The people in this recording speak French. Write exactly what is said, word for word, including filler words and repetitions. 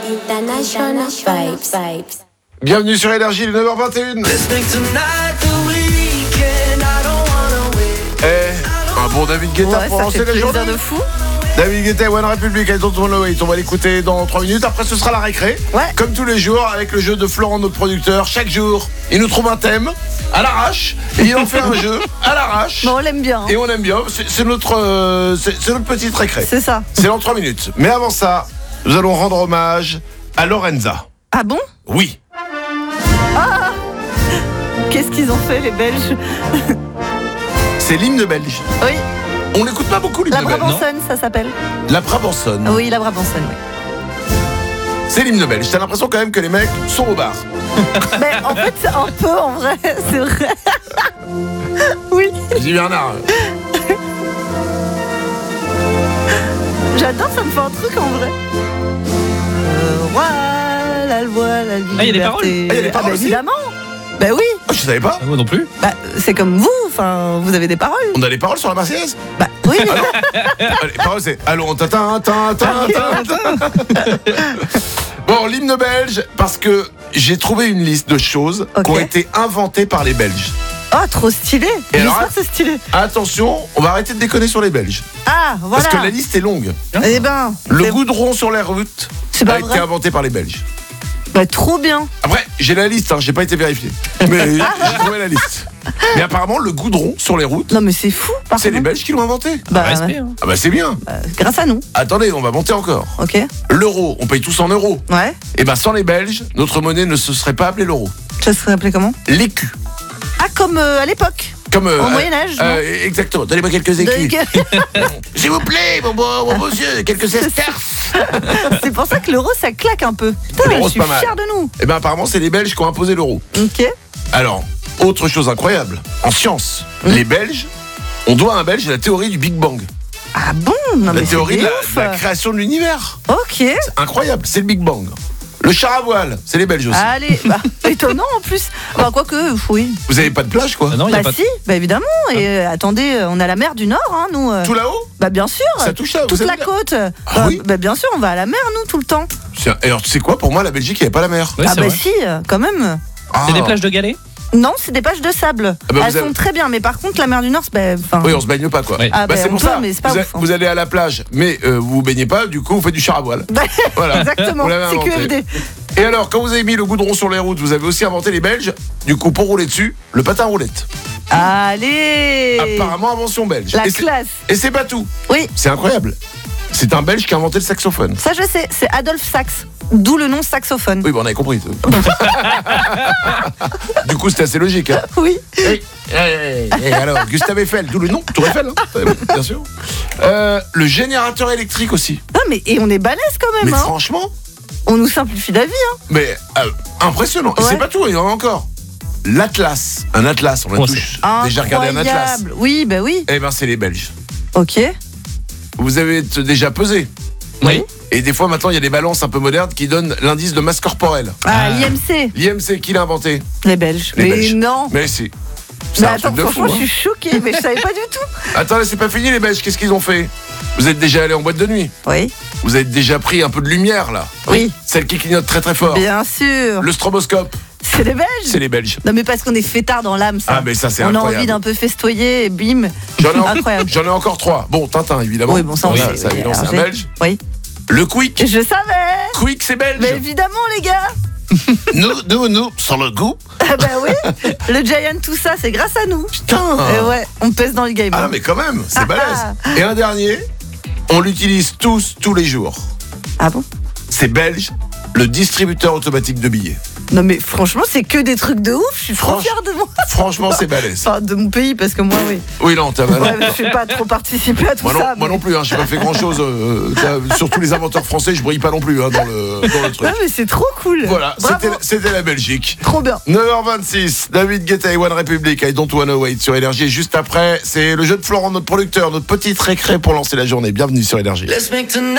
International vibes. Bienvenue sur Énergie, il est neuf heures vingt et une. Eh, un bon David Guetta Ouais, pour ça lancer fait la plaisir journée. de fou. David Guetta, One Republic, I Don't Wanna Wait. On va l'écouter dans trois minutes. Après, ce sera la récré. Ouais. Comme tous les jours, avec le jeu de Florent, notre producteur. Chaque jour, il nous trouve un thème à l'arrache et il en fait un jeu à l'arrache. Bon, on l'aime bien. Et on aime bien. C'est, c'est notre, euh, c'est, c'est notre petite récré. C'est ça. C'est dans trois minutes. Mais avant ça, nous allons rendre hommage à Lorenza. Ah bon? Oui. Qu'est-ce qu'ils ont fait, les Belges? C'est l'hymne belge. Oui, On n'écoute pas beaucoup l'hymne la belge. Brabançonne, ça s'appelle. La Brabançonne. Oui, la Brabançonne, oui. C'est l'hymne belge. T'as l'impression quand même que les mecs sont au bar. Mais en fait, c'est un peu en vrai, c'est vrai. Oui, Dis Bernard. j'adore, ça me fait un truc en vrai. Euh, roi, la loi, la liberté. Ah, il y a des paroles. Ah, il y a des paroles bah, aussi. évidemment. Bah oui, Oh, je savais pas. Ah, moi non plus. bah, c'est comme vous, enfin, vous avez des paroles. On a les paroles sur la Marseillaise. Bah oui, Les paroles c'est allons tatin tatin tatin. Bon, l'hymne belge parce que j'ai trouvé une liste de choses Ok. qui ont été inventées par les Belges. oh, trop stylé. Et alors, J'espère que c'est stylé. Attention, on va arrêter de déconner sur les Belges Ah, voilà. parce que la liste est longue. Eh ben, Le c'est- goudron sur les routes c'est a pas été vrai. inventé par les Belges. Bah trop bien. Après, j'ai la liste, hein, j'ai pas été vérifié. Mais j'ai trouvé la liste. Mais apparemment, le goudron sur les routes, Non mais c'est fou. par c'est les contre. Belges qui l'ont inventé. Bah, Respect, ouais. hein. Ah bah c'est bien. Bah, grâce à nous. Attendez, on va monter encore. Ok. L'euro, on paye tous en euros. Ouais. Et ben sans les Belges, notre monnaie ne se serait pas appelée l'euro. Ça serait appelé comment? L'écu. Ah, comme euh, à l'époque. Comme euh, Au Moyen-Âge, non euh, exactement. Donnez-moi quelques écus. S'il vous plaît, mon beau, mon beau monsieur, quelques sesterces. C'est pour ça que l'euro ça claque un peu. Putain, L'euro, je c'est suis pas mal. fier de nous. Et ben apparemment, c'est les Belges qui ont imposé l'euro. Ok. Alors, autre chose incroyable, en science, Hum. les Belges, on doit à un Belge la théorie du Big Bang. Ah bon? Non La mais théorie c'est de des la, ouf. de la création de l'univers. Ok. Incroyable, c'est le Big Bang. Le char à voile, c'est les Belges aussi. Allez, bah, étonnant en plus. Bah quoique, oui. Vous avez pas de plage, quoi? Ah non, il y Bah a pas de- si, bah évidemment. Et euh, attendez, euh, on a la mer du Nord, hein, nous. euh. Tout là-haut? Bah bien sûr. Ça touche là, vous Toute savez la bien. côte. Ah bah, oui bah, bien sûr, on va à la mer, nous, tout le temps. C'est- et alors, tu sais quoi? Pour moi, la Belgique, il n'y avait pas la mer. Ouais, ah c'est bah vrai. si, euh, quand même. Ah. C'est des plages de galets. Non, c'est des plages de sable. Ah bah, Elles vous avez- sont très bien, mais par contre, la mer du Nord, c'est bah, enfin. Oui, on se baigne pas, quoi. Ouais. Ah, Bah, bah, c'est on pour peut, ça. mais c'est pas vous, a- ouf, hein. vous allez à la plage, mais euh, vous vous baignez pas, du coup, vous faites du char à voile. Bah, Voilà. exactement, Vous l'avez c'est inventé. Q F D. Et alors, quand vous avez mis le goudron sur les routes, vous avez aussi inventé les Belges. Du coup, pour rouler dessus, le patin roulette. Allez. Apparemment, invention belge. La et c'est- classe. Et c'est pas tout. Oui, C'est incroyable. C'est un Belge qui a inventé le saxophone. ça je sais, c'est Adolphe Sax. D'où le nom saxophone. Oui, bon, on avait compris. Du coup, c'était assez logique. Hein. Oui. Et, et- et alors, Gustave Eiffel, d'où le nom, Tour Eiffel, hein, bien sûr. Euh, le générateur électrique aussi. Ah, mais et on est balèze quand même, Mais hein. franchement, On nous simplifie la vie, hein. mais euh, impressionnant. Et Ouais. c'est pas tout, il y en a encore. L'Atlas, un Atlas, on a Oh, tous déjà regardé un Atlas. Incroyable. Oui, bah oui. Eh ben, c'est les Belges. Ok. Vous avez t- déjà pesé. Oui. Et des fois, maintenant, il y a des balances un peu modernes qui donnent l'indice de masse corporelle. Ah, Ah. l'I M C, L'I M C, qui l'a inventé? les Belges. Les mais Belges. non. Mais si. C'est Mais un attends, truc de fou. franchement, hein. je suis choquée, mais je savais pas du tout. Attends, là, c'est pas fini, les Belges. Qu'est-ce qu'ils ont fait? Vous êtes déjà allé en boîte de nuit. Oui. Vous avez déjà pris un peu de lumière, là. Oui. Celle qui clignote très très fort. Bien sûr. Le stroboscope, C'est les Belges. c'est les Belges. Non, mais parce qu'on est fêtard dans l'âme, ça. Ah, mais ça, c'est On a incroyable. envie d'un peu festoyer et bim. J'en ai, en- Incroyable. j'en ai encore trois. Bon, Tintin, évidemment. Oui, bon, ça, on Oui, sait, ça, oui, évidemment, c'est un alors, Belge. Oui. Le Quick. Je savais. Quick, c'est belge. Mais évidemment, les gars. Nous, nous, nous, sur le goût. Ah bah oui. Le Giant, tout ça, c'est grâce à nous. Putain. Et ouais, on pèse dans le game. Ah, hein. mais quand même, c'est Ah, balèze. Et un dernier, on l'utilise tous, tous les jours. Ah bon? C'est belge, le distributeur automatique de billets. Non mais franchement, c'est que des trucs de ouf. Je suis trop Franch- fière de moi. Franchement, c'est balèze. Enfin, de mon pays, parce que moi, oui. Oui, non, t'as mal. Ouais, je vais pas trop participer à tout Moi non, ça. moi mais... non plus, hein, j'ai pas fait grand chose. Surtout les inventeurs français, je brille pas non plus hein, dans, le, dans le truc. Non, mais c'est trop cool. Voilà, Bravo. c'était, c'était la Belgique. Trop bien. neuf heures vingt-six, David Guetta et One Republic, I Don't Wanna Wait sur Énergie. Et juste après, c'est le jeu de Florent, notre producteur, notre petite récré pour lancer la journée. Bienvenue sur Énergie.